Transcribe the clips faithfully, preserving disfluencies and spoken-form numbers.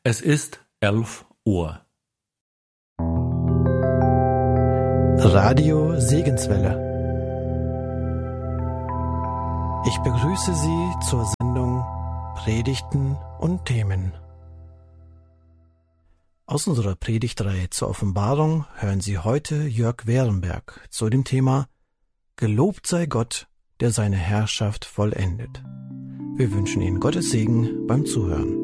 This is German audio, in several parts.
Es ist elf Uhr. Radio Segenswelle. Ich begrüße Sie zur Sendung Predigten und Themen. Aus unserer Predigtreihe zur Offenbarung hören Sie heute Jörg Werenberg zu dem Thema Gelobt sei Gott, der seine Herrschaft vollendet. Wir wünschen Ihnen Gottes Segen beim Zuhören.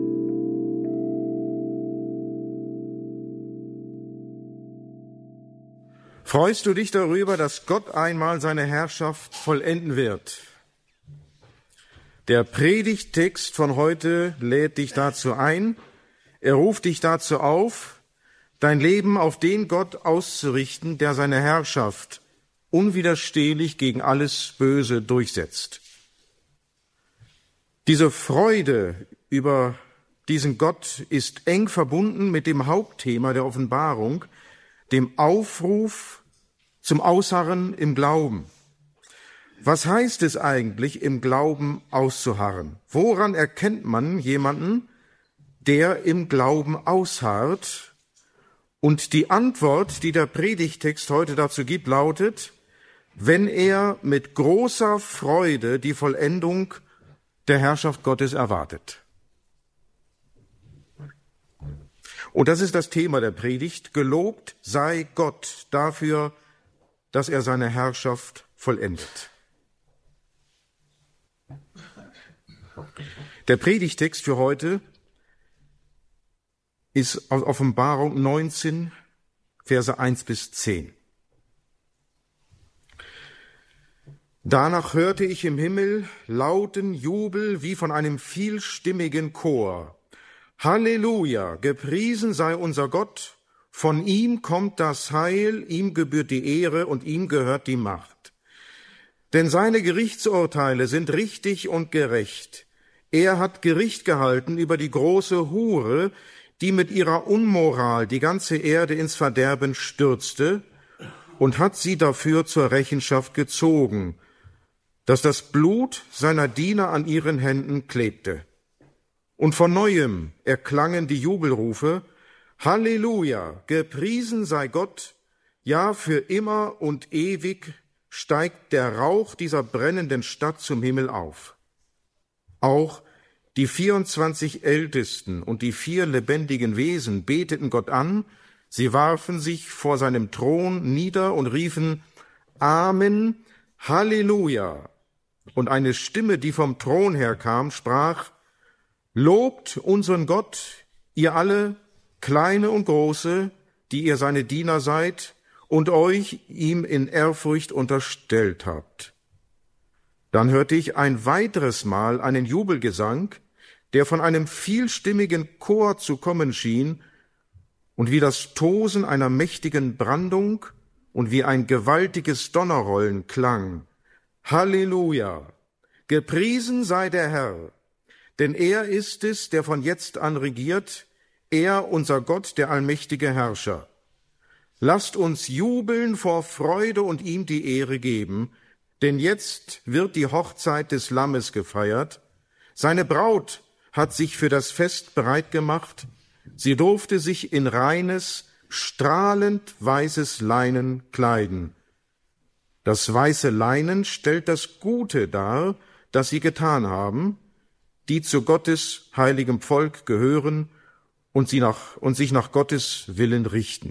Freust du dich darüber, dass Gott einmal seine Herrschaft vollenden wird? Der Predigttext von heute lädt dich dazu ein. Er ruft dich dazu auf, dein Leben auf den Gott auszurichten, der seine Herrschaft unwiderstehlich gegen alles Böse durchsetzt. Diese Freude über diesen Gott ist eng verbunden mit dem Hauptthema der Offenbarung, dem Aufruf zum Ausharren im Glauben. Was heißt es eigentlich, im Glauben auszuharren? Woran erkennt man jemanden, der im Glauben ausharrt? Und die Antwort, die der Predigttext heute dazu gibt, lautet, wenn er mit großer Freude die Vollendung der Herrschaft Gottes erwartet. Und das ist das Thema der Predigt. Gelobt sei Gott dafür, dass er seine Herrschaft vollendet. Der Predigtext für heute ist aus Offenbarung neunzehn, Verse eins bis zehn. Danach hörte ich im Himmel lauten Jubel wie von einem vielstimmigen Chor. Halleluja, gepriesen sei unser Gott, von ihm kommt das Heil, ihm gebührt die Ehre und ihm gehört die Macht. Denn seine Gerichtsurteile sind richtig und gerecht. Er hat Gericht gehalten über die große Hure, die mit ihrer Unmoral die ganze Erde ins Verderben stürzte, und hat sie dafür zur Rechenschaft gezogen, dass das Blut seiner Diener an ihren Händen klebte. Und von Neuem erklangen die Jubelrufe, Halleluja, gepriesen sei Gott, ja für immer und ewig steigt der Rauch dieser brennenden Stadt zum Himmel auf. Auch die vierundzwanzig Ältesten und die vier lebendigen Wesen beteten Gott an, sie warfen sich vor seinem Thron nieder und riefen Amen, Halleluja. Und eine Stimme, die vom Thron herkam, sprach, Lobt unseren Gott, ihr alle, Kleine und Große, die ihr seine Diener seid und euch ihm in Ehrfurcht unterstellt habt. Dann hörte ich ein weiteres Mal einen Jubelgesang, der von einem vielstimmigen Chor zu kommen schien und wie das Tosen einer mächtigen Brandung und wie ein gewaltiges Donnerrollen klang. Halleluja! Gepriesen sei der Herr, denn er ist es, der von jetzt an regiert, er, unser Gott, der allmächtige Herrscher. Lasst uns jubeln vor Freude und ihm die Ehre geben, denn jetzt wird die Hochzeit des Lammes gefeiert. Seine Braut hat sich für das Fest bereit gemacht. Sie durfte sich in reines, strahlend weißes Leinen kleiden. Das weiße Leinen stellt das Gute dar, das sie getan haben, die zu Gottes heiligem Volk gehören und sie nach, und sich nach Gottes Willen richten.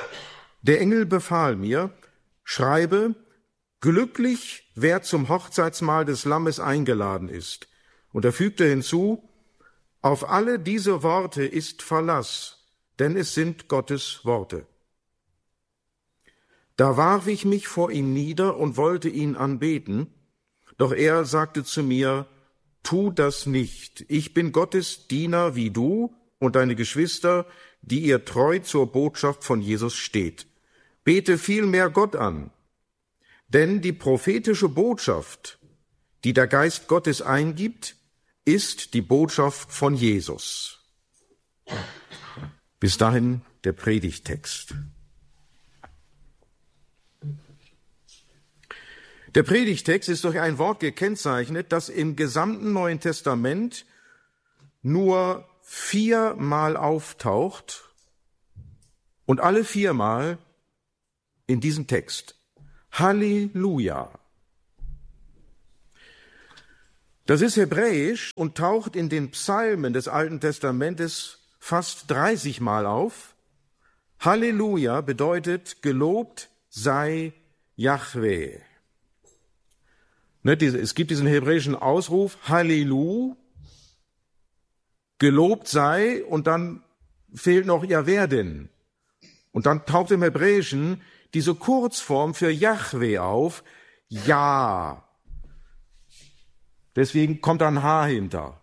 Der Engel befahl mir, schreibe, glücklich, wer zum Hochzeitsmahl des Lammes eingeladen ist. Und er fügte hinzu, auf alle diese Worte ist Verlass, denn es sind Gottes Worte. Da warf ich mich vor ihm nieder und wollte ihn anbeten, doch er sagte zu mir, tu das nicht, ich bin Gottes Diener wie du und deine Geschwister, die ihr treu zur Botschaft von Jesus steht. Bete vielmehr Gott an, denn die prophetische Botschaft, die der Geist Gottes eingibt, ist die Botschaft von Jesus. Bis dahin der Predigttext. Der Predigtext ist durch ein Wort gekennzeichnet, das im gesamten Neuen Testament nur viermal auftaucht und alle viermal in diesem Text. Halleluja. Das ist hebräisch und taucht in den Psalmen des Alten Testamentes fast dreißig Mal auf. Halleluja bedeutet, gelobt sei Jahwe. Es gibt diesen hebräischen Ausruf, Hallelu, gelobt sei, und dann fehlt noch ja wer denn? Und dann taucht im Hebräischen diese Kurzform für Jahwe auf, Ja. Deswegen kommt da ein H hinter.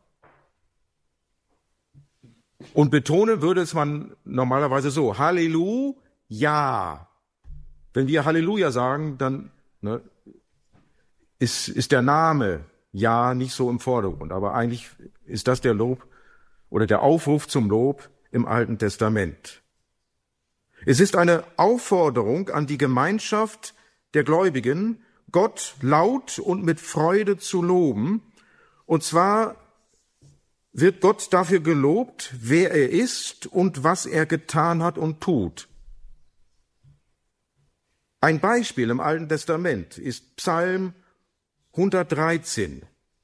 Und betonen würde es man normalerweise so, Halleluja. Wenn wir Halleluja sagen, dann ne, ist, ist der Name Ja nicht so im Vordergrund. Aber eigentlich ist das der Lob oder der Aufruf zum Lob im Alten Testament. Es ist eine Aufforderung an die Gemeinschaft der Gläubigen, Gott laut und mit Freude zu loben. Und zwar wird Gott dafür gelobt, wer er ist und was er getan hat und tut. Ein Beispiel im Alten Testament ist Psalm hundertdreizehn.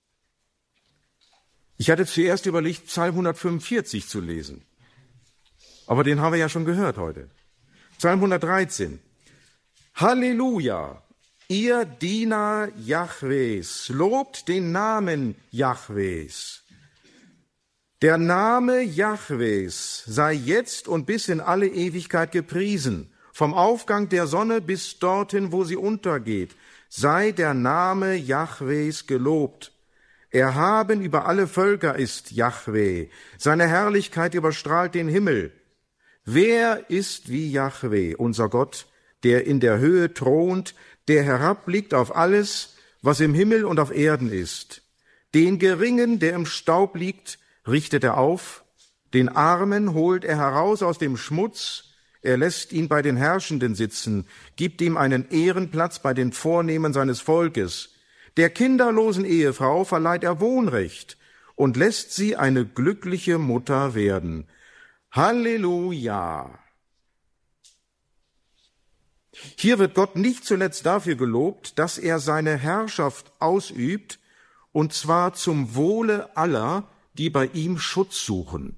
Ich hatte zuerst überlegt, Psalm hundertfünfundvierzig zu lesen. Aber den haben wir ja schon gehört heute. Psalm hundertdreizehn. Halleluja, ihr Diener Jahwes, lobt den Namen Jahwes. Der Name Jahwes sei jetzt und bis in alle Ewigkeit gepriesen. Vom Aufgang der Sonne bis dorthin, wo sie untergeht, sei der Name Jahwes gelobt. Erhaben über alle Völker ist Jahwe. Seine Herrlichkeit überstrahlt den Himmel. Wer ist wie Jahwe, unser Gott, der in der Höhe thront, der herabblickt auf alles, was im Himmel und auf Erden ist? Den Geringen, der im Staub liegt, richtet er auf. Den Armen holt er heraus aus dem Schmutz. Er lässt ihn bei den Herrschenden sitzen, gibt ihm einen Ehrenplatz bei den Vornehmen seines Volkes. Der kinderlosen Ehefrau verleiht er Wohnrecht und lässt sie eine glückliche Mutter werden. Halleluja! Hier wird Gott nicht zuletzt dafür gelobt, dass er seine Herrschaft ausübt, und zwar zum Wohle aller, die bei ihm Schutz suchen.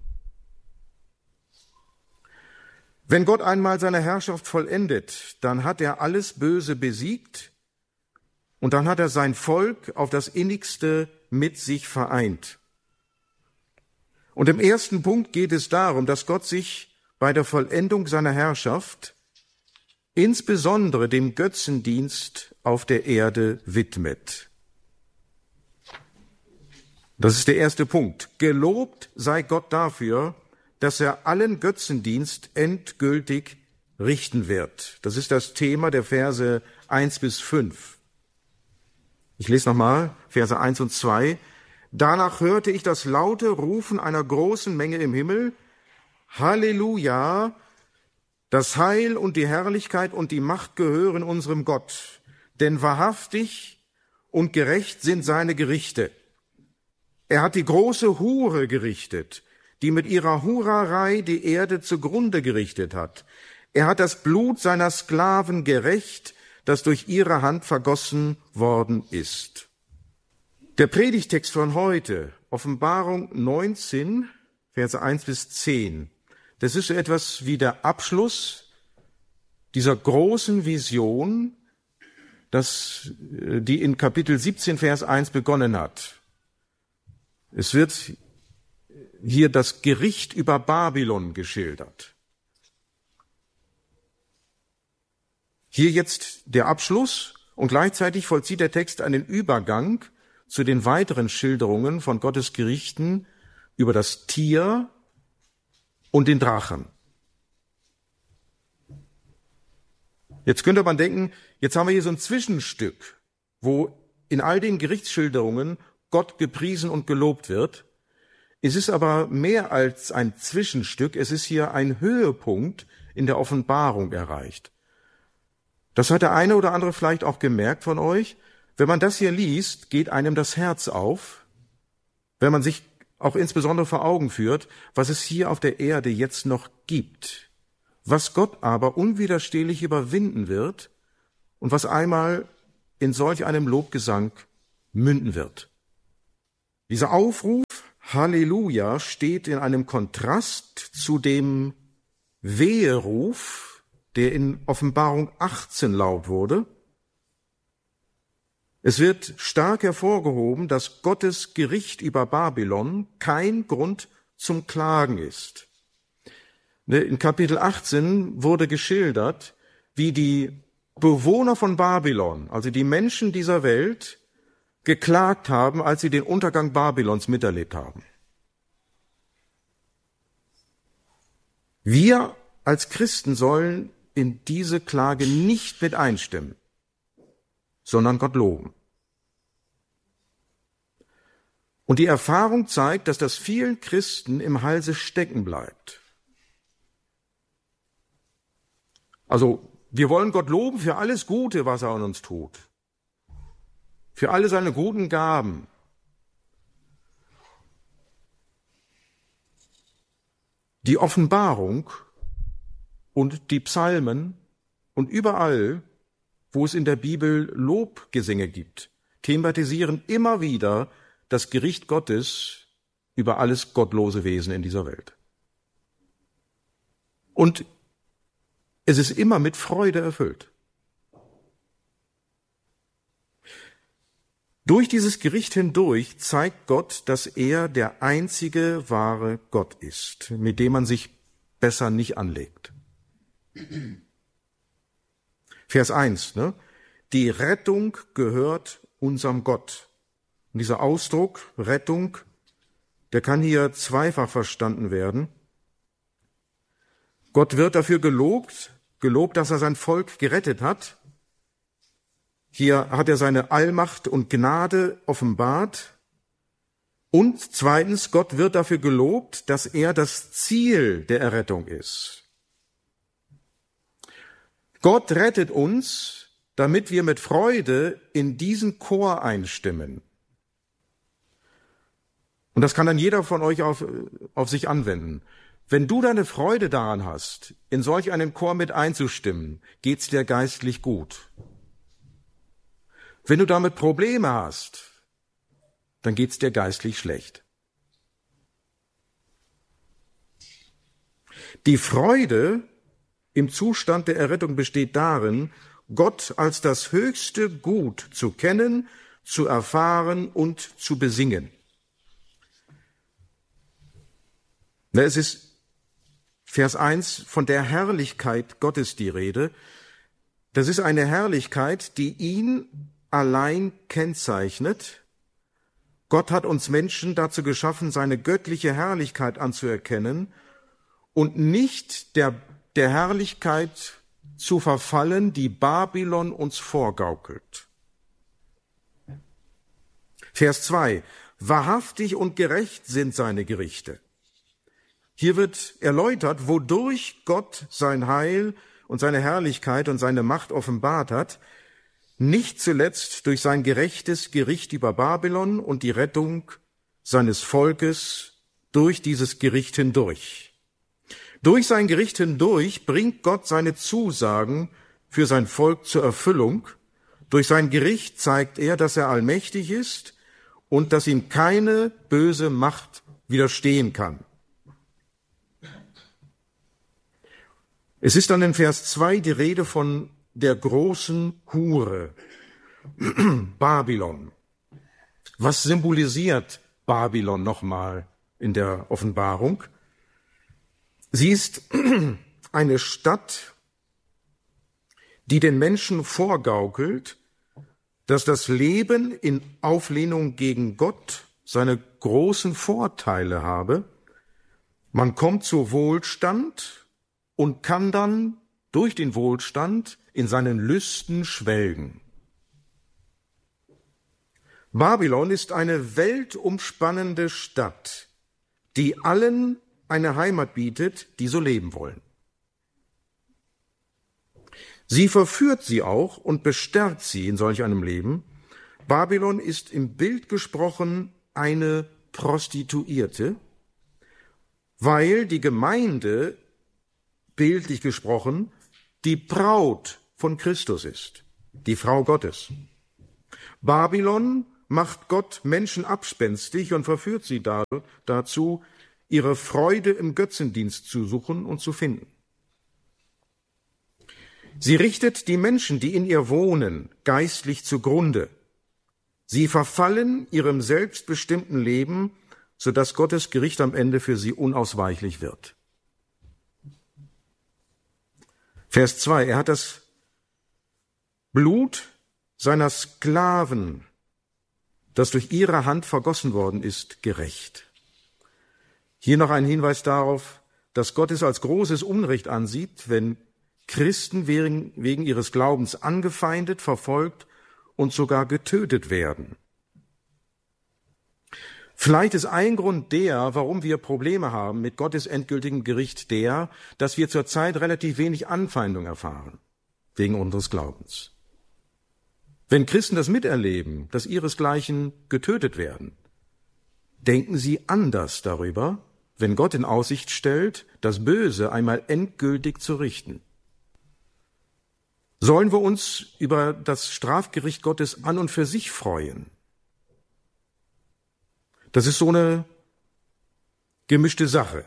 Wenn Gott einmal seine Herrschaft vollendet, dann hat er alles Böse besiegt, und dann hat er sein Volk auf das Innigste mit sich vereint. Und im ersten Punkt geht es darum, dass Gott sich bei der Vollendung seiner Herrschaft insbesondere dem Götzendienst auf der Erde widmet. Das ist der erste Punkt. Gelobt sei Gott dafür, dass er allen Götzendienst endgültig richten wird. Das ist das Thema der Verse eins bis fünf. Ich lese nochmal, Verse eins und zwei. Danach hörte ich das laute Rufen einer großen Menge im Himmel. Halleluja! Das Heil und die Herrlichkeit und die Macht gehören unserem Gott. Denn wahrhaftig und gerecht sind seine Gerichte. Er hat die große Hure gerichtet, die mit ihrer Hurerei die Erde zugrunde gerichtet hat. Er hat das Blut seiner Sklaven gerächt, das durch ihre Hand vergossen worden ist. Der Predigtext von heute, Offenbarung neunzehn, Verse eins bis zehn, das ist so etwas wie der Abschluss dieser großen Vision, das, die in Kapitel siebzehn, Vers eins begonnen hat. Es wird hier das Gericht über Babylon geschildert. Hier jetzt der Abschluss, und gleichzeitig vollzieht der Text einen Übergang zu den weiteren Schilderungen von Gottes Gerichten über das Tier und den Drachen. Jetzt könnte man denken, jetzt haben wir hier so ein Zwischenstück, wo in all den Gerichtsschilderungen Gott gepriesen und gelobt wird. Es ist aber mehr als ein Zwischenstück, es ist hier ein Höhepunkt in der Offenbarung erreicht. Das hat der eine oder andere vielleicht auch gemerkt von euch. Wenn man das hier liest, geht einem das Herz auf, wenn man sich auch insbesondere vor Augen führt, was es hier auf der Erde jetzt noch gibt, was Gott aber unwiderstehlich überwinden wird und was einmal in solch einem Lobgesang münden wird. Dieser Aufruf, Halleluja, steht in einem Kontrast zu dem Weheruf, der in Offenbarung achtzehn laut wurde. Es wird stark hervorgehoben, dass Gottes Gericht über Babylon kein Grund zum Klagen ist. In Kapitel achtzehn wurde geschildert, wie die Bewohner von Babylon, also die Menschen dieser Welt, geklagt haben, als sie den Untergang Babylons miterlebt haben. Wir als Christen sollen in diese Klage nicht mit einstimmen, sondern Gott loben. Und die Erfahrung zeigt, dass das vielen Christen im Halse stecken bleibt. Also, wir wollen Gott loben für alles Gute, was er an uns tut. Für alle seine guten Gaben. Die Offenbarung und die Psalmen und überall, wo es in der Bibel Lobgesänge gibt, thematisieren immer wieder das Gericht Gottes über alles gottlose Wesen in dieser Welt. Und es ist immer mit Freude erfüllt. Durch dieses Gericht hindurch zeigt Gott, dass er der einzige wahre Gott ist, mit dem man sich besser nicht anlegt. Vers eins, ne? Die Rettung gehört unserem Gott. Und dieser Ausdruck, Rettung, der kann hier zweifach verstanden werden. Gott wird dafür gelobt, gelobt, dass er sein Volk gerettet hat. Hier hat er seine Allmacht und Gnade offenbart. Und zweitens, Gott wird dafür gelobt, dass er das Ziel der Errettung ist. Gott rettet uns, damit wir mit Freude in diesen Chor einstimmen. Und das kann dann jeder von euch auf, auf sich anwenden. Wenn du deine Freude daran hast, in solch einen Chor mit einzustimmen, geht's dir geistlich gut. Wenn du damit Probleme hast, dann geht's dir geistlich schlecht. Die Freude im Zustand der Errettung besteht darin, Gott als das höchste Gut zu kennen, zu erfahren und zu besingen. Es ist Vers eins, von der Herrlichkeit Gottes die Rede. Das ist eine Herrlichkeit, die ihn allein kennzeichnet. Gott hat uns Menschen dazu geschaffen, seine göttliche Herrlichkeit anzuerkennen und nicht der, der Herrlichkeit zu verfallen, die Babylon uns vorgaukelt. Vers zwei, wahrhaftig und gerecht sind seine Gerichte. Hier wird erläutert, wodurch Gott sein Heil und seine Herrlichkeit und seine Macht offenbart hat, nicht zuletzt durch sein gerechtes Gericht über Babylon und die Rettung seines Volkes durch dieses Gericht hindurch. Durch sein Gericht hindurch bringt Gott seine Zusagen für sein Volk zur Erfüllung. Durch sein Gericht zeigt er, dass er allmächtig ist und dass ihm keine böse Macht widerstehen kann. Es ist dann in Vers zwei die Rede von der großen Hure, Babylon. Was symbolisiert Babylon nochmal in der Offenbarung? Sie ist eine Stadt, die den Menschen vorgaukelt, dass das Leben in Auflehnung gegen Gott seine großen Vorteile habe. Man kommt zu Wohlstand und kann dann durch den Wohlstand in seinen Lüsten schwelgen. Babylon ist eine weltumspannende Stadt, die allen eine Heimat bietet, die so leben wollen. Sie verführt sie auch und bestärkt sie in solch einem Leben. Babylon ist im Bild gesprochen eine Prostituierte, weil die Gemeinde, bildlich gesprochen, die Braut von Christus ist, die Frau Gottes. Babylon macht Gott Menschen abspenstig und verführt sie dazu, ihre Freude im Götzendienst zu suchen und zu finden. Sie richtet die Menschen, die in ihr wohnen, geistlich zugrunde. Sie verfallen ihrem selbstbestimmten Leben, sodass Gottes Gericht am Ende für sie unausweichlich wird. Vers zwei, er hat das Blut seiner Sklaven, das durch ihre Hand vergossen worden ist, gerächt. Hier noch ein Hinweis darauf, dass Gott es als großes Unrecht ansieht, wenn Christen wegen, wegen ihres Glaubens angefeindet, verfolgt und sogar getötet werden. Vielleicht ist ein Grund der, warum wir Probleme haben mit Gottes endgültigem Gericht, der, dass wir zurzeit relativ wenig Anfeindung erfahren, wegen unseres Glaubens. Wenn Christen das miterleben, dass ihresgleichen getötet werden, denken sie anders darüber, wenn Gott in Aussicht stellt, das Böse einmal endgültig zu richten. Sollen wir uns über das Strafgericht Gottes an und für sich freuen? Das ist so eine gemischte Sache.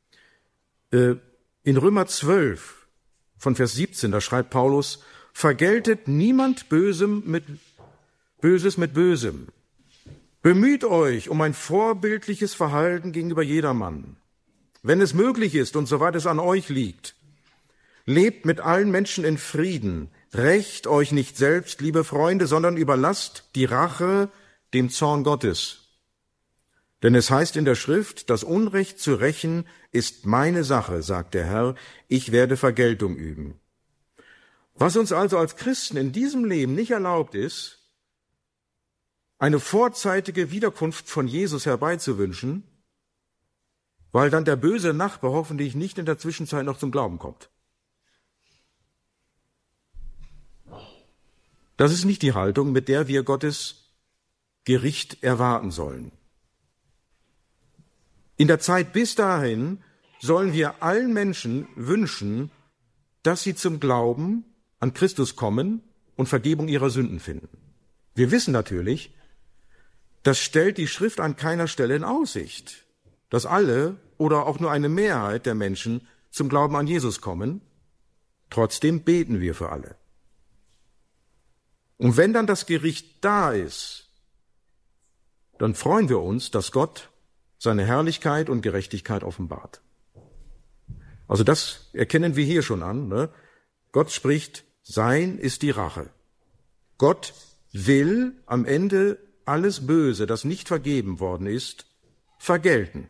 In Römer zwölf, von Vers siebzehn, da schreibt Paulus, vergeltet niemand Bösem mit, Böses mit Bösem. Bemüht euch um ein vorbildliches Verhalten gegenüber jedermann. Wenn es möglich ist und soweit es an euch liegt, lebt mit allen Menschen in Frieden. Rächt euch nicht selbst, liebe Freunde, sondern überlasst die Rache dem Zorn Gottes. Denn es heißt in der Schrift, das Unrecht zu rächen ist meine Sache, sagt der Herr, ich werde Vergeltung üben. Was uns also als Christen in diesem Leben nicht erlaubt ist, eine vorzeitige Wiederkunft von Jesus herbeizuwünschen, weil dann der böse Nachbar hoffentlich nicht in der Zwischenzeit noch zum Glauben kommt. Das ist nicht die Haltung, mit der wir Gottes Gericht erwarten sollen. In der Zeit bis dahin sollen wir allen Menschen wünschen, dass sie zum Glauben an Christus kommen und Vergebung ihrer Sünden finden. Wir wissen natürlich, das stellt die Schrift an keiner Stelle in Aussicht, dass alle oder auch nur eine Mehrheit der Menschen zum Glauben an Jesus kommen. Trotzdem beten wir für alle. Und wenn dann das Gericht da ist, dann freuen wir uns, dass Gott seine Herrlichkeit und Gerechtigkeit offenbart. Also das erkennen wir hier schon an. Ne? Gott spricht, sein ist die Rache. Gott will am Ende alles Böse, das nicht vergeben worden ist, vergelten.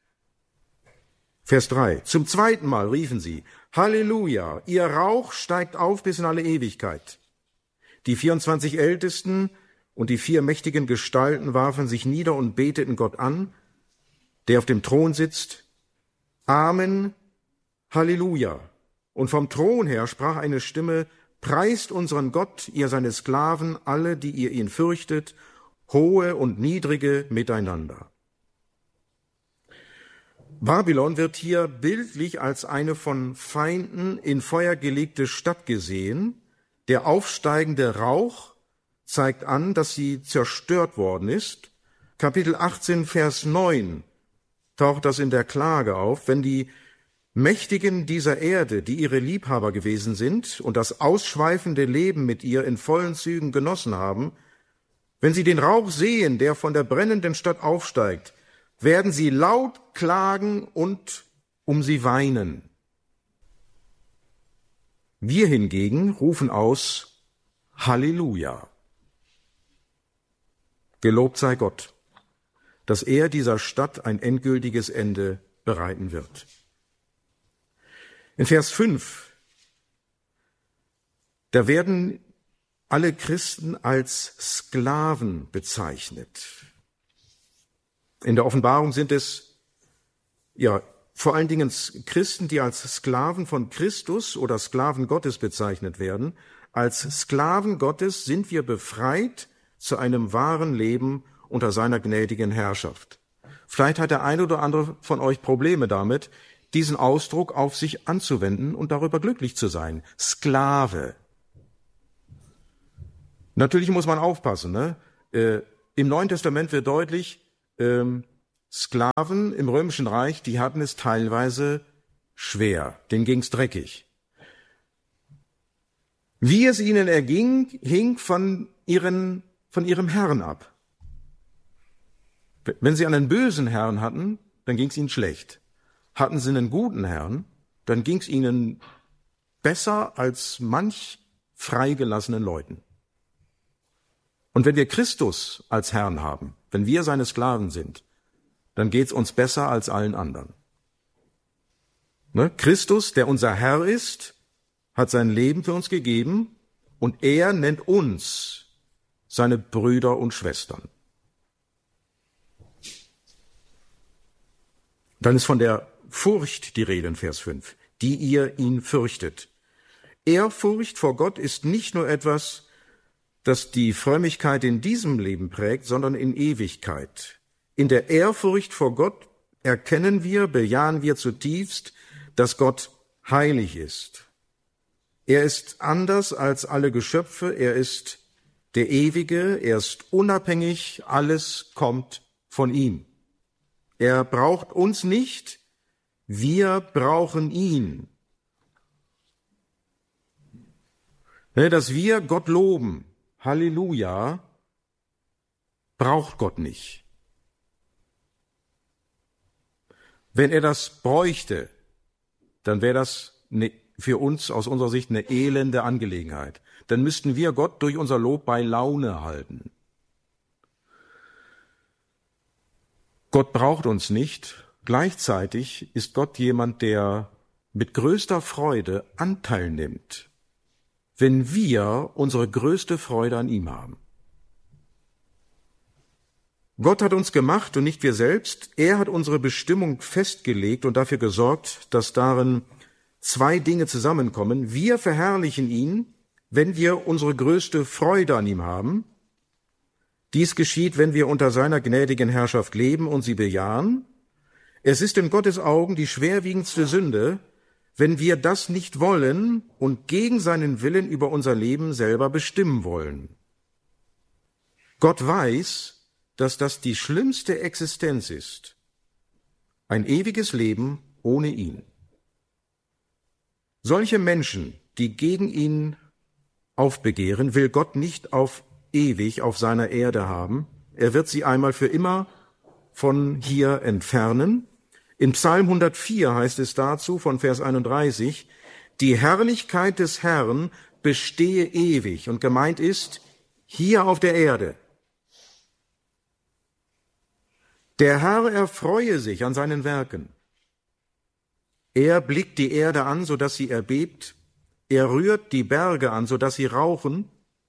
Vers drei. Zum zweiten Mal riefen sie, Halleluja, ihr Rauch steigt auf bis in alle Ewigkeit. Die vierundzwanzig Ältesten und die vier mächtigen Gestalten warfen sich nieder und beteten Gott an, der auf dem Thron sitzt. Amen, Halleluja. Und vom Thron her sprach eine Stimme, preist unseren Gott, ihr seine Sklaven, alle, die ihr ihn fürchtet, hohe und niedrige miteinander. Babylon wird hier bildlich als eine von Feinden in Feuer gelegte Stadt gesehen. Der aufsteigende Rauch zeigt an, dass sie zerstört worden ist. Kapitel achtzehn, Vers neun taucht das in der Klage auf, wenn die Mächtigen dieser Erde, die ihre Liebhaber gewesen sind und das ausschweifende Leben mit ihr in vollen Zügen genossen haben, wenn sie den Rauch sehen, der von der brennenden Stadt aufsteigt, werden sie laut klagen und um sie weinen. Wir hingegen rufen aus, Halleluja. Gelobt sei Gott, dass er dieser Stadt ein endgültiges Ende bereiten wird. In Vers fünf, da werden alle Christen als Sklaven bezeichnet. In der Offenbarung sind es ja vor allen Dingen Christen, die als Sklaven von Christus oder Sklaven Gottes bezeichnet werden. Als Sklaven Gottes sind wir befreit zu einem wahren Leben unter seiner gnädigen Herrschaft. Vielleicht hat der eine oder andere von euch Probleme damit, diesen Ausdruck auf sich anzuwenden und darüber glücklich zu sein. Sklave. Natürlich muss man aufpassen. Ne? Äh, Im Neuen Testament wird deutlich, ähm, Sklaven im Römischen Reich, die hatten es teilweise schwer, denen ging's dreckig. Wie es ihnen erging, hing von, ihren, von ihrem Herrn ab. Wenn sie einen bösen Herrn hatten, dann ging's ihnen schlecht. Hatten sie einen guten Herrn, dann ging's ihnen besser als manch freigelassenen Leuten. Und wenn wir Christus als Herrn haben, wenn wir seine Sklaven sind, dann geht's uns besser als allen anderen. Ne? Christus, der unser Herr ist, hat sein Leben für uns gegeben und er nennt uns seine Brüder und Schwestern. Dann ist von der Furcht die Rede in Vers fünf, die ihr ihn fürchtet. Ehrfurcht vor Gott ist nicht nur etwas, das die Frömmigkeit in diesem Leben prägt, sondern in Ewigkeit. In der Ehrfurcht vor Gott erkennen wir, bejahen wir zutiefst, dass Gott heilig ist. Er ist anders als alle Geschöpfe, er ist der Ewige, er ist unabhängig, alles kommt von ihm. Er braucht uns nicht, wir brauchen ihn. Dass wir Gott loben, Halleluja, braucht Gott nicht. Wenn er das bräuchte, dann wäre das ne, für uns aus unserer Sicht eine elende Angelegenheit. Dann müssten wir Gott durch unser Lob bei Laune halten. Gott braucht uns nicht. Gleichzeitig ist Gott jemand, der mit größter Freude Anteil nimmt, wenn wir unsere größte Freude an ihm haben. Gott hat uns gemacht und nicht wir selbst. Er hat unsere Bestimmung festgelegt und dafür gesorgt, dass darin zwei Dinge zusammenkommen. Wir verherrlichen ihn, wenn wir unsere größte Freude an ihm haben. Dies geschieht, wenn wir unter seiner gnädigen Herrschaft leben und sie bejahen. Es ist in Gottes Augen die schwerwiegendste Sünde, wenn wir das nicht wollen und gegen seinen Willen über unser Leben selber bestimmen wollen. Gott weiß, dass das die schlimmste Existenz ist. Ein ewiges Leben ohne ihn. Solche Menschen, die gegen ihn aufbegehren, will Gott nicht auf ewig auf seiner Erde haben. Er wird sie einmal für immer von hier entfernen. In Psalm hundertvier heißt es dazu von Vers einunddreißig, die Herrlichkeit des Herrn bestehe ewig. Und gemeint ist, hier auf der Erde. Der Herr erfreue sich an seinen Werken. Er blickt die Erde an, so dass sie erbebt. Er rührt die Berge an, so dass sie rauchen.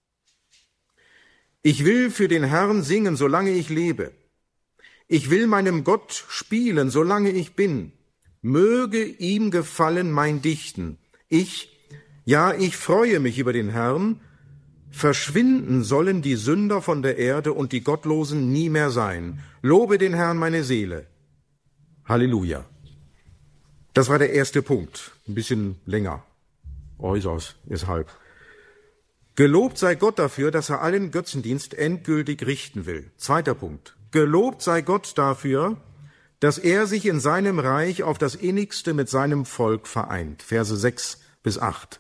Ich will für den Herrn singen, solange ich lebe. Ich will meinem Gott spielen, solange ich bin. Möge ihm gefallen mein Dichten. Ich, ja, ich freue mich über den Herrn. Verschwinden sollen die Sünder von der Erde und die Gottlosen nie mehr sein. Lobe den Herrn meine Seele. Halleluja. Das war der erste Punkt. Ein bisschen länger. Äußerst ist halb. Gelobt sei Gott dafür, dass er allen Götzendienst endgültig richten will. Zweiter Punkt. Gelobt sei Gott dafür, dass er sich in seinem Reich auf das Innigste mit seinem Volk vereint. Verse sechs bis acht.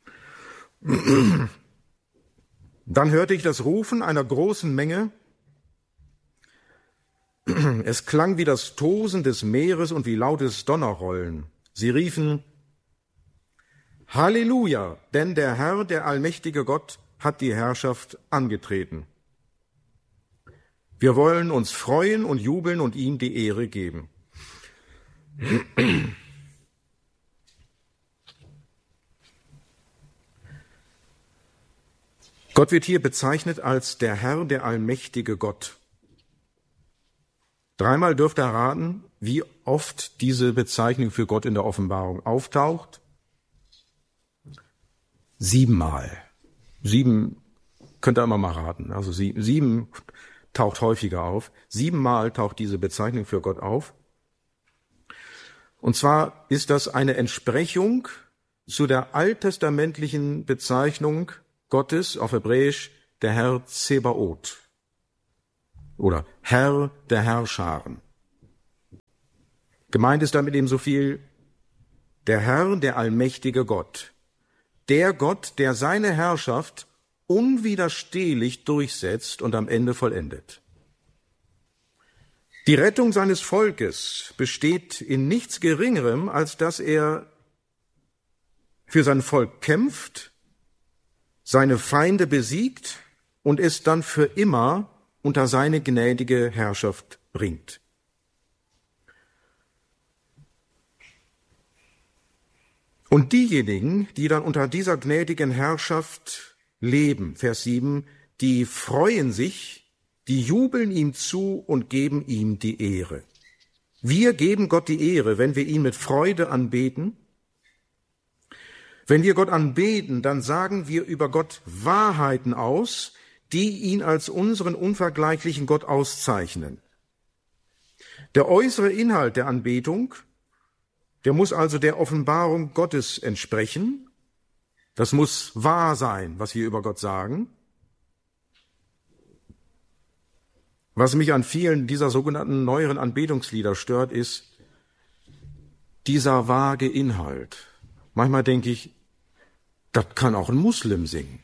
Dann hörte ich das Rufen einer großen Menge. Es klang wie das Tosen des Meeres und wie lautes Donnerrollen. Sie riefen, Halleluja, denn der Herr, der allmächtige Gott, hat die Herrschaft angetreten. Wir wollen uns freuen und jubeln und ihm die Ehre geben. Gott wird hier bezeichnet als der Herr, der allmächtige Gott. Dreimal dürft ihr raten, wie oft diese Bezeichnung für Gott in der Offenbarung auftaucht. Siebenmal. Sieben könnt ihr immer mal raten. Also sieben, sieben taucht häufiger auf. Siebenmal taucht diese Bezeichnung für Gott auf. Und zwar ist das eine Entsprechung zu der alttestamentlichen Bezeichnung Gottes auf Hebräisch der Herr Zebaoth oder Herr der Herrscharen. Gemeint ist damit eben so viel der Herr, der allmächtige Gott, der Gott, der seine Herrschaft unwiderstehlich durchsetzt und am Ende vollendet. Die Rettung seines Volkes besteht in nichts Geringerem, als dass er für sein Volk kämpft, seine Feinde besiegt und es dann für immer unter seine gnädige Herrschaft bringt. Und diejenigen, die dann unter dieser gnädigen Herrschaft leben, Vers sieben, die freuen sich, die jubeln ihm zu und geben ihm die Ehre. Wir geben Gott die Ehre, wenn wir ihn mit Freude anbeten. Wenn wir Gott anbeten, dann sagen wir über Gott Wahrheiten aus, die ihn als unseren unvergleichlichen Gott auszeichnen. Der äußere Inhalt der Anbetung, der muss also der Offenbarung Gottes entsprechen. Das muss wahr sein, was wir über Gott sagen. Was mich an vielen dieser sogenannten neueren Anbetungslieder stört, ist dieser vage Inhalt. Manchmal denke ich, das kann auch ein Muslim singen.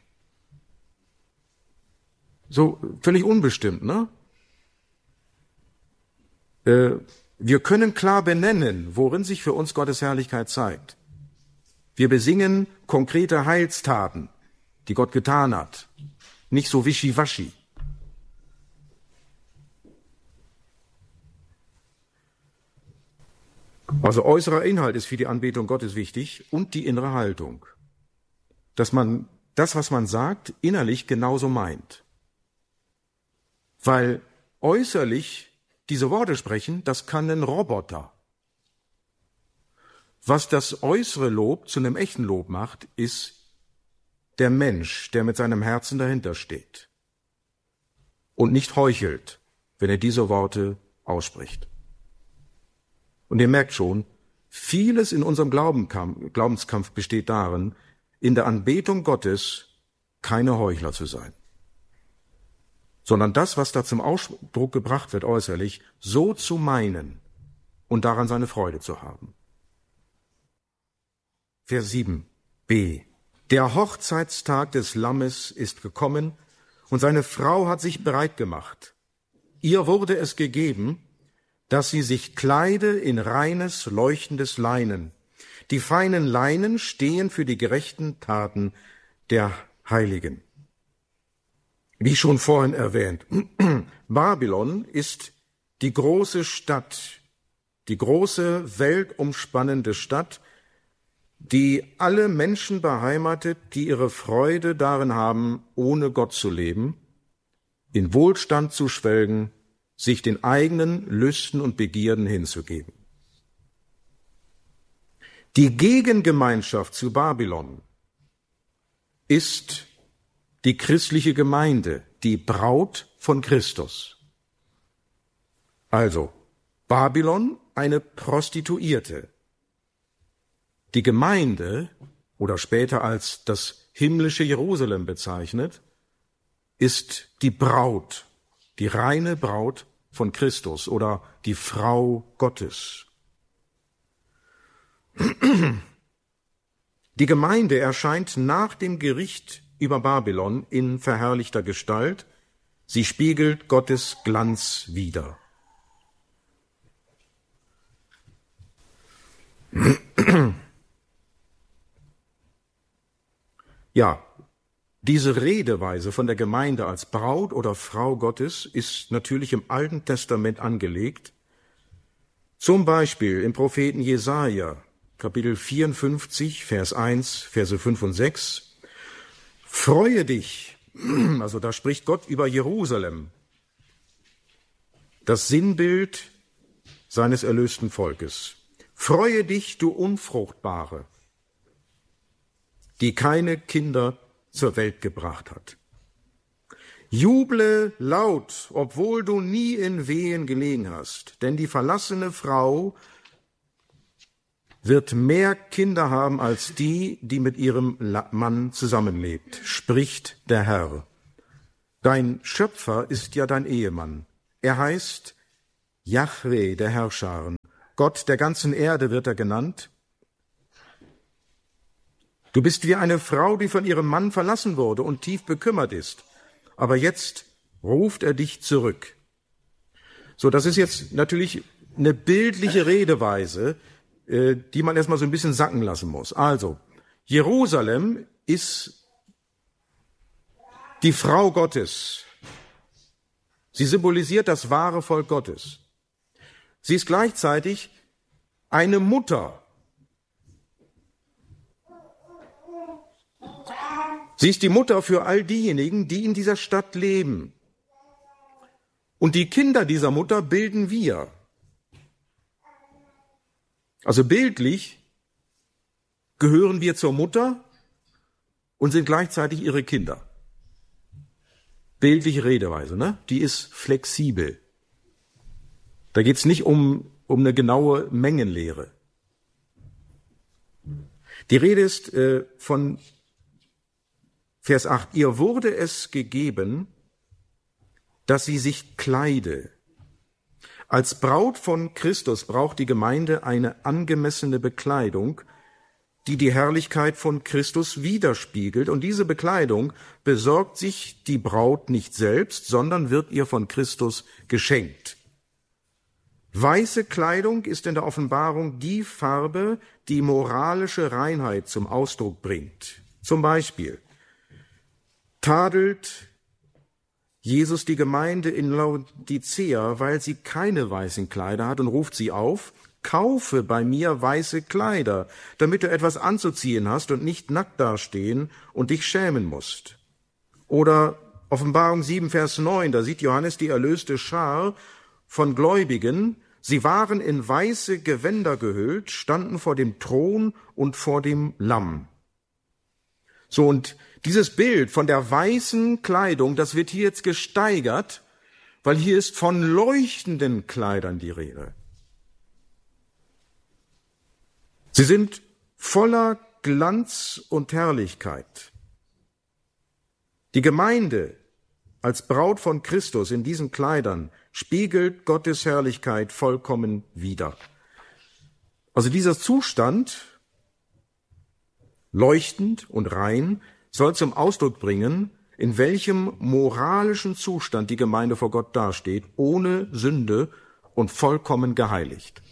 So völlig unbestimmt, ne? Äh, wir können klar benennen, worin sich für uns Gottes Herrlichkeit zeigt. Wir besingen konkrete Heilstaten, die Gott getan hat. Nicht so wischiwaschi. Also äußerer Inhalt ist für die Anbetung Gottes wichtig und die innere Haltung. Dass man das, was man sagt, innerlich genauso meint. Weil äußerlich diese Worte sprechen, das kann ein Roboter. Was das äußere Lob zu einem echten Lob macht, ist der Mensch, der mit seinem Herzen dahinter steht und nicht heuchelt, wenn er diese Worte ausspricht. Und ihr merkt schon, vieles in unserem Glaubenskampf, Glaubenskampf besteht darin, in der Anbetung Gottes keine Heuchler zu sein, sondern das, was da zum Ausdruck gebracht wird äußerlich, so zu meinen und daran seine Freude zu haben. Vers sieben b. Der Hochzeitstag des Lammes ist gekommen und seine Frau hat sich bereit gemacht. Ihr wurde es gegeben, dass sie sich kleide in reines, leuchtendes Leinen. Die feinen Leinen stehen für die gerechten Taten der Heiligen. Wie schon vorhin erwähnt, Babylon ist die große Stadt, die große weltumspannende Stadt, die alle Menschen beheimatet, die ihre Freude darin haben, ohne Gott zu leben, in Wohlstand zu schwelgen, sich den eigenen Lüsten und Begierden hinzugeben. Die Gegengemeinschaft zu Babylon ist die christliche Gemeinde, die Braut von Christus. Also, Babylon, eine Prostituierte. Die Gemeinde, oder später als das himmlische Jerusalem bezeichnet, ist die Braut, die reine Braut von Christus oder die Frau Gottes. Die Gemeinde erscheint nach dem Gericht über Babylon in verherrlichter Gestalt. Sie spiegelt Gottes Glanz wider. Ja, diese Redeweise von der Gemeinde als Braut oder Frau Gottes ist natürlich im Alten Testament angelegt. Zum Beispiel im Propheten Jesaja, Kapitel vierundfünfzig, Vers eins, Verse fünf und sechs. Freue dich, also da spricht Gott über Jerusalem, das Sinnbild seines erlösten Volkes. Freue dich, du Unfruchtbare, die keine Kinder zur Welt gebracht hat. Juble laut, obwohl du nie in Wehen gelegen hast, denn die verlassene Frau wird mehr Kinder haben als die, die mit ihrem Mann zusammenlebt, spricht der Herr. Dein Schöpfer ist ja dein Ehemann. Er heißt Jahwe, der Herrscharen. Gott der ganzen Erde wird er genannt. Du bist wie eine Frau, die von ihrem Mann verlassen wurde und tief bekümmert ist. Aber jetzt ruft er dich zurück. So, das ist jetzt natürlich eine bildliche Redeweise, die man erstmal so ein bisschen sacken lassen muss. Also, Jerusalem ist die Frau Gottes. Sie symbolisiert das wahre Volk Gottes. Sie ist gleichzeitig eine Mutter. Sie ist die Mutter für all diejenigen, die in dieser Stadt leben. Und die Kinder dieser Mutter bilden wir. Also bildlich gehören wir zur Mutter und sind gleichzeitig ihre Kinder. Bildliche Redeweise, ne? Die ist flexibel. Da geht es nicht um, um eine genaue Mengenlehre. Die Rede ist äh, von Vers acht. Ihr wurde es gegeben, dass sie sich kleide. Als Braut von Christus braucht die Gemeinde eine angemessene Bekleidung, die die Herrlichkeit von Christus widerspiegelt. Und diese Bekleidung besorgt sich die Braut nicht selbst, sondern wird ihr von Christus geschenkt. Weiße Kleidung ist in der Offenbarung die Farbe, die moralische Reinheit zum Ausdruck bringt. Zum Beispiel tadelt Jesus die Gemeinde in Laodicea, weil sie keine weißen Kleider hat, und ruft sie auf: Kaufe bei mir weiße Kleider, damit du etwas anzuziehen hast und nicht nackt dastehen und dich schämen musst. Oder Offenbarung sieben, Vers neun, da sieht Johannes die erlöste Schar von Gläubigen. Sie waren in weiße Gewänder gehüllt, standen vor dem Thron und vor dem Lamm. So, und dieses Bild von der weißen Kleidung, das wird hier jetzt gesteigert, weil hier ist von leuchtenden Kleidern die Rede. Sie sind voller Glanz und Herrlichkeit. Die Gemeinde als Braut von Christus in diesen Kleidern spiegelt Gottes Herrlichkeit vollkommen wider. Also dieser Zustand, leuchtend und rein, soll zum Ausdruck bringen, in welchem moralischen Zustand die Gemeinde vor Gott dasteht, ohne Sünde und vollkommen geheiligt.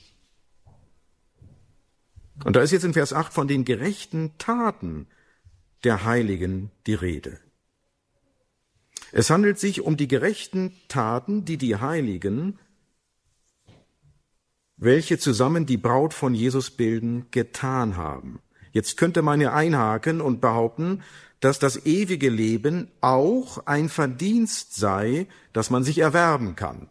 Und da ist jetzt in Vers acht von den gerechten Taten der Heiligen die Rede. Es handelt sich um die gerechten Taten, die die Heiligen, welche zusammen die Braut von Jesus bilden, getan haben. Jetzt könnte man ja einhaken und behaupten, dass das ewige Leben auch ein Verdienst sei, das man sich erwerben kann.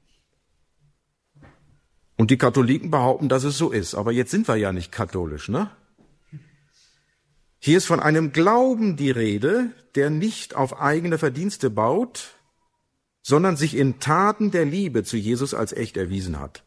Und die Katholiken behaupten, dass es so ist. Aber jetzt sind wir ja nicht katholisch, ne? Hier ist von einem Glauben die Rede, der nicht auf eigene Verdienste baut, sondern sich in Taten der Liebe zu Jesus als echt erwiesen hat.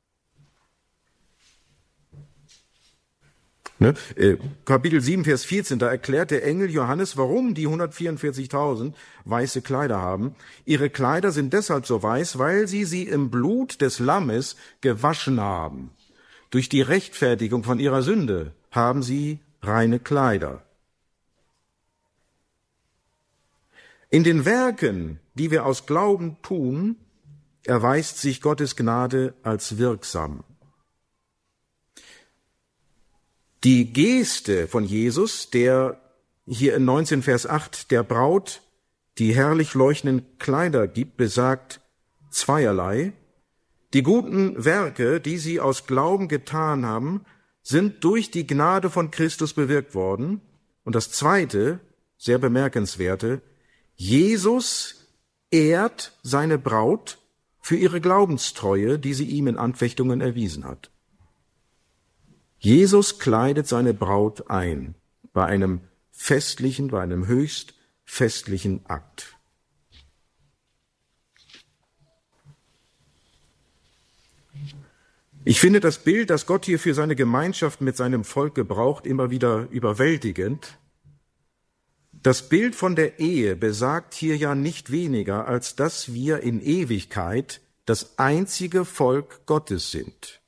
Ne? Äh, Kapitel sieben, Vers vierzehn, da erklärt der Engel Johannes, warum die hundertvierundvierzigtausend weiße Kleider haben. Ihre Kleider sind deshalb so weiß, weil sie sie im Blut des Lammes gewaschen haben. Durch die Rechtfertigung von ihrer Sünde haben sie reine Kleider. In den Werken, die wir aus Glauben tun, erweist sich Gottes Gnade als wirksam. Die Geste von Jesus, der hier in neunzehn, Vers acht der Braut die herrlich leuchtenden Kleider gibt, besagt zweierlei. Die guten Werke, die sie aus Glauben getan haben, sind durch die Gnade von Christus bewirkt worden. Und das Zweite, sehr bemerkenswerte, Jesus ehrt seine Braut für ihre Glaubenstreue, die sie ihm in Anfechtungen erwiesen hat. Jesus kleidet seine Braut ein bei einem festlichen, bei einem höchst festlichen Akt. Ich finde das Bild, das Gott hier für seine Gemeinschaft mit seinem Volk gebraucht, immer wieder überwältigend. Das Bild von der Ehe besagt hier ja nicht weniger, als dass wir in Ewigkeit das einzige Volk Gottes sind.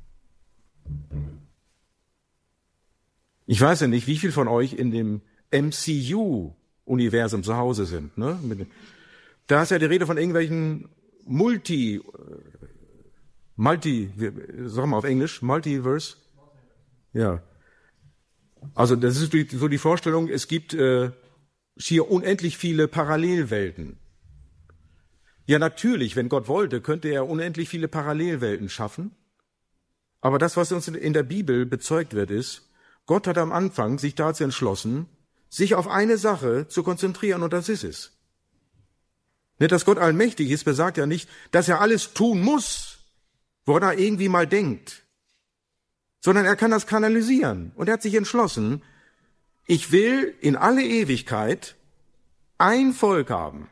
Ich weiß ja nicht, wie viel von euch in dem M C U-Universum zu Hause sind. Ne? Da ist ja die Rede von irgendwelchen Multi, Multi, sag mal auf Englisch, Multiverse. Ja. Also das ist so die Vorstellung, es gibt äh, schier unendlich viele Parallelwelten. Ja, natürlich, wenn Gott wollte, könnte er unendlich viele Parallelwelten schaffen. Aber das, was uns in der Bibel bezeugt wird, ist, Gott hat am Anfang sich dazu entschlossen, sich auf eine Sache zu konzentrieren, und das ist es. Nicht, dass Gott allmächtig ist, besagt ja nicht, dass er alles tun muss, woran er irgendwie mal denkt, sondern er kann das kanalisieren. Und er hat sich entschlossen, ich will in alle Ewigkeit ein Volk haben.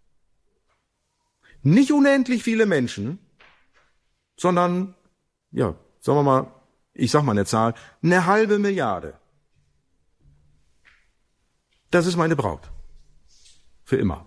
Nicht unendlich viele Menschen, sondern, ja, sagen wir mal, ich sag mal eine Zahl, eine halbe Milliarde. Das ist meine Braut. Für immer.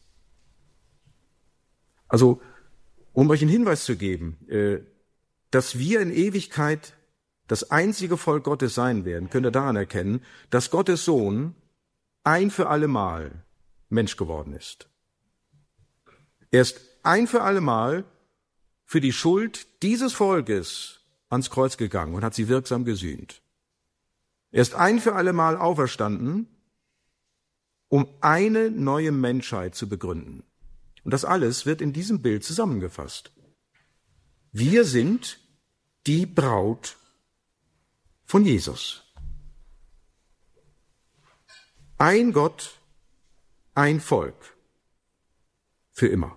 Also, um euch einen Hinweis zu geben, dass wir in Ewigkeit das einzige Volk Gottes sein werden, könnt ihr daran erkennen, dass Gottes Sohn ein für allemal Mensch geworden ist. Er ist ein für allemal für die Schuld dieses Volkes ans Kreuz gegangen und hat sie wirksam gesühnt. Er ist ein für allemal auferstanden, um eine neue Menschheit zu begründen. Und das alles wird in diesem Bild zusammengefasst. Wir sind die Braut von Jesus. Ein Gott, ein Volk. Für immer.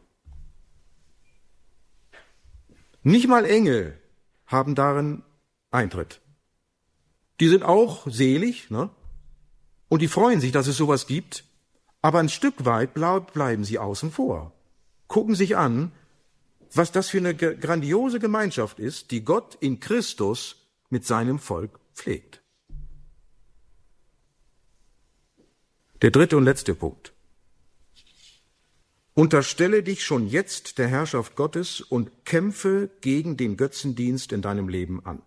Nicht mal Engel haben darin Eintritt. Die sind auch selig, ne? Und die freuen sich, dass es sowas gibt, aber ein Stück weit bleiben sie außen vor. Gucken sich an, was das für eine grandiose Gemeinschaft ist, die Gott in Christus mit seinem Volk pflegt. Der dritte und letzte Punkt. Unterstelle dich schon jetzt der Herrschaft Gottes und kämpfe gegen den Götzendienst in deinem Leben an.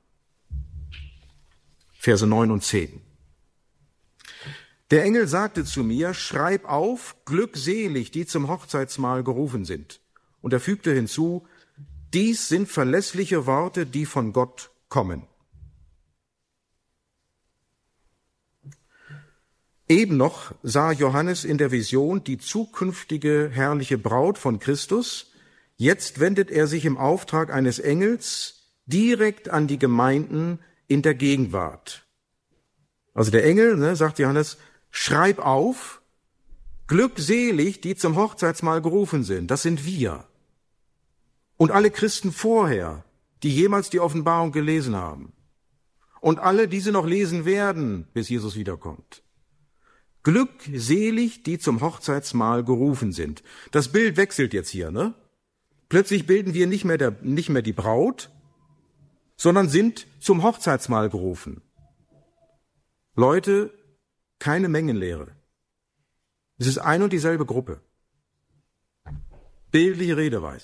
Verse neun und zehn. Der Engel sagte zu mir, schreib auf, glückselig, die zum Hochzeitsmahl gerufen sind. Und er fügte hinzu, dies sind verlässliche Worte, die von Gott kommen. Eben noch sah Johannes in der Vision die zukünftige herrliche Braut von Christus. Jetzt wendet er sich im Auftrag eines Engels direkt an die Gemeinden in der Gegenwart. Also der Engel, ne, sagt Johannes, schreib auf, glückselig, die zum Hochzeitsmahl gerufen sind. Das sind wir. Und alle Christen vorher, die jemals die Offenbarung gelesen haben. Und alle, die sie noch lesen werden, bis Jesus wiederkommt. Glückselig, die zum Hochzeitsmahl gerufen sind. Das Bild wechselt jetzt hier, ne? Plötzlich bilden wir nicht mehr, der, nicht mehr die Braut, sondern sind zum Hochzeitsmahl gerufen. Leute, keine Mengenlehre. Es ist ein und dieselbe Gruppe. Bildliche Redeweise.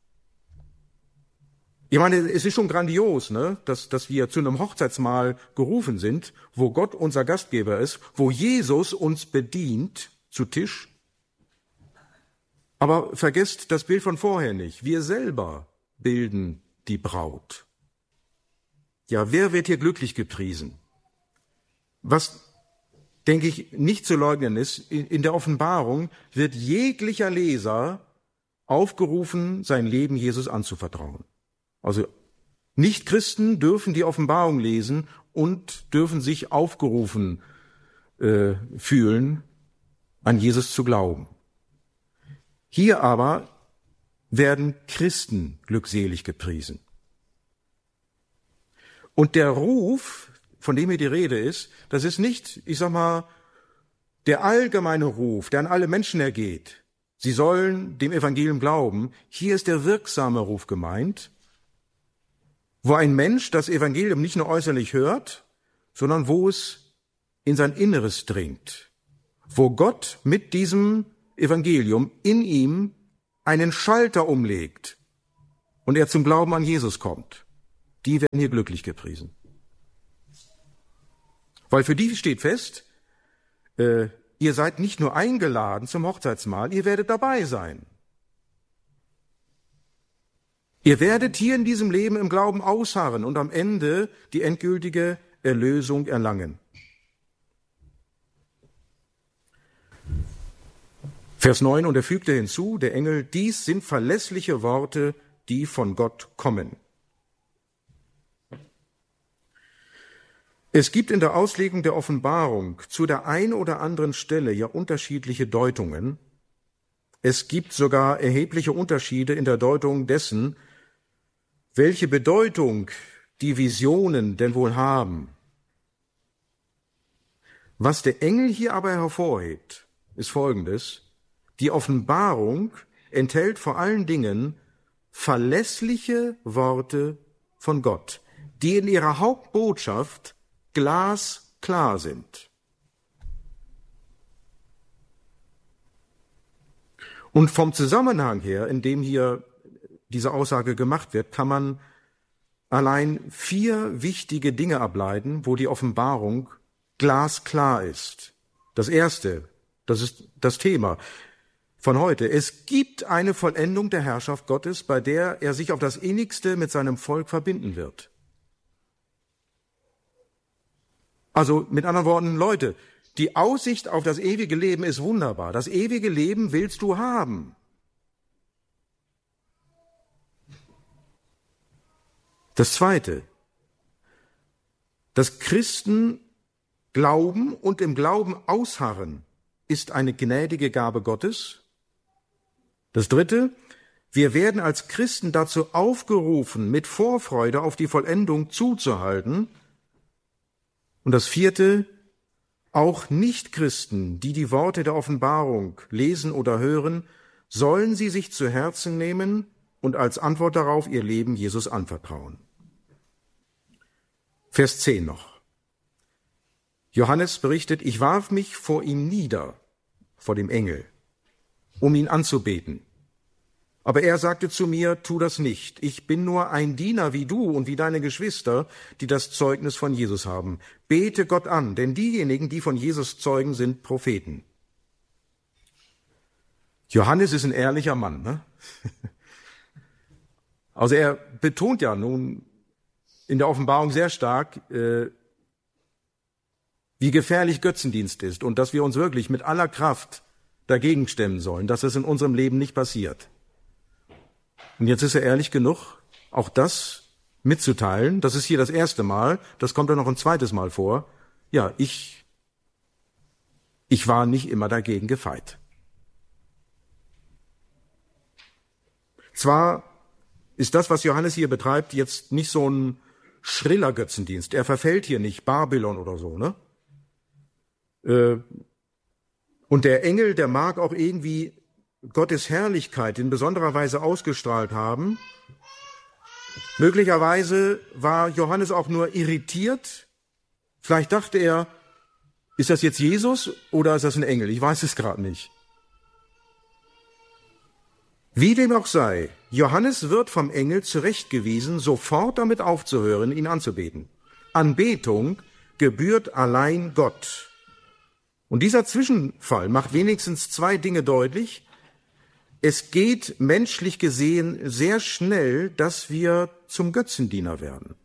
Ich meine, es ist schon grandios, ne, dass, dass wir zu einem Hochzeitsmahl gerufen sind, wo Gott unser Gastgeber ist, wo Jesus uns bedient zu Tisch. Aber vergesst das Bild von vorher nicht. Wir selber bilden die Braut. Ja, wer wird hier glücklich gepriesen? Was, denke ich, nicht zu leugnen ist, in der Offenbarung wird jeglicher Leser aufgerufen, sein Leben Jesus anzuvertrauen. Also Nichtchristen dürfen die Offenbarung lesen und dürfen sich aufgerufen äh, fühlen, an Jesus zu glauben. Hier aber werden Christen glückselig gepriesen. Und der Ruf, von dem hier die Rede ist, das ist nicht, ich sag mal, der allgemeine Ruf, der an alle Menschen ergeht. Sie sollen dem Evangelium glauben. Hier ist der wirksame Ruf gemeint. wo ein Mensch das Evangelium nicht nur äußerlich hört, sondern wo es in sein Inneres dringt, wo Gott mit diesem Evangelium in ihm einen Schalter umlegt und er zum Glauben an Jesus kommt. Die werden hier glücklich gepriesen. Weil für die steht fest, äh, ihr seid nicht nur eingeladen zum Hochzeitsmahl, ihr werdet dabei sein. Ihr werdet hier in diesem Leben im Glauben ausharren und am Ende die endgültige Erlösung erlangen. Vers neun, und er fügte hinzu, der Engel, dies sind verlässliche Worte, die von Gott kommen. Es gibt in der Auslegung der Offenbarung zu der ein oder anderen Stelle ja unterschiedliche Deutungen. Es gibt sogar erhebliche Unterschiede in der Deutung dessen, welche Bedeutung die Visionen denn wohl haben. Was der Engel hier aber hervorhebt, ist Folgendes: Die Offenbarung enthält vor allen Dingen verlässliche Worte von Gott, die in ihrer Hauptbotschaft glasklar sind. Und vom Zusammenhang her, in dem hier diese Aussage gemacht wird, kann man allein vier wichtige Dinge ableiten, wo die Offenbarung glasklar ist. Das erste, das ist das Thema von heute. Es gibt eine Vollendung der Herrschaft Gottes, bei der er sich auf das Innigste mit seinem Volk verbinden wird. Also mit anderen Worten, Leute, die Aussicht auf das ewige Leben ist wunderbar. Das ewige Leben willst du haben. Das Zweite, dass Christen glauben und im Glauben ausharren, ist eine gnädige Gabe Gottes. Das Dritte, wir werden als Christen dazu aufgerufen, mit Vorfreude auf die Vollendung zuzuhalten. Und das Vierte, auch Nichtchristen, die die Worte der Offenbarung lesen oder hören, sollen sie sich zu Herzen nehmen und als Antwort darauf ihr Leben Jesus anvertrauen. Vers zehn noch. Johannes berichtet, ich warf mich vor ihm nieder, vor dem Engel, um ihn anzubeten. Aber er sagte zu mir, tu das nicht. Ich bin nur ein Diener wie du und wie deine Geschwister, die das Zeugnis von Jesus haben. Bete Gott an, denn diejenigen, die von Jesus zeugen, sind Propheten. Johannes ist ein ehrlicher Mann, ne? Also er betont ja nun in der Offenbarung sehr stark, äh, wie gefährlich Götzendienst ist und dass wir uns wirklich mit aller Kraft dagegen stemmen sollen, dass es in unserem Leben nicht passiert. Und jetzt ist er ehrlich genug, auch das mitzuteilen. Das ist hier das erste Mal, das kommt dann noch ein zweites Mal vor. Ja, ich, ich war nicht immer dagegen gefeit. Zwar ist das, was Johannes hier betreibt, jetzt nicht so ein schriller Götzendienst. Er verfällt hier nicht Babylon oder so, ne? Und der Engel, der mag auch irgendwie Gottes Herrlichkeit in besonderer Weise ausgestrahlt haben. Möglicherweise war Johannes auch nur irritiert. Vielleicht dachte er, ist das jetzt Jesus oder ist das ein Engel? Ich weiß es gerade nicht. Wie dem auch sei, Johannes wird vom Engel zurechtgewiesen, sofort damit aufzuhören, ihn anzubeten. Anbetung gebührt allein Gott. Und dieser Zwischenfall macht wenigstens zwei Dinge deutlich. Es geht menschlich gesehen sehr schnell, dass wir zum Götzendiener werden.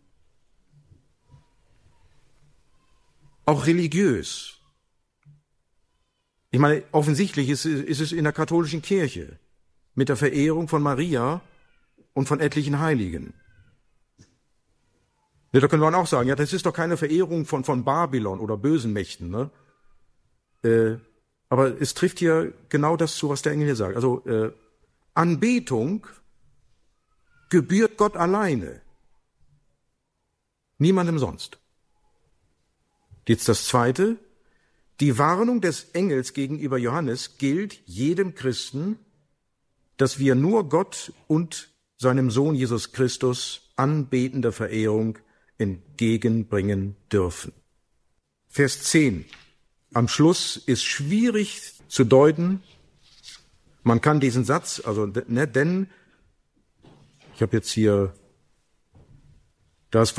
Auch religiös. Ich meine, offensichtlich ist, ist es in der katholischen Kirche mit der Verehrung von Maria und von etlichen Heiligen. Ja, da können wir auch sagen, ja, das ist doch keine Verehrung von, von Babylon oder bösen Mächten, ne? Äh, aber es trifft hier genau das zu, was der Engel hier sagt. Also äh, Anbetung gebührt Gott alleine, niemandem sonst. Jetzt das Zweite, die Warnung des Engels gegenüber Johannes gilt jedem Christen, dass wir nur Gott und seinem Sohn Jesus Christus anbetender Verehrung entgegenbringen dürfen. Vers zehn. Am Schluss ist schwierig zu deuten. Man kann diesen Satz, also ne, denn, ich habe jetzt hier das